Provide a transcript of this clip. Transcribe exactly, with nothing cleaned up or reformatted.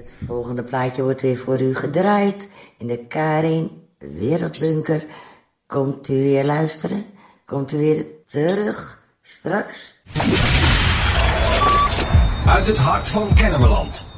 Het volgende plaatje wordt weer voor u gedraaid in de Karin Wereldbunker. Komt u weer luisteren? Komt u weer terug straks? Uit het hart van Kennemerland.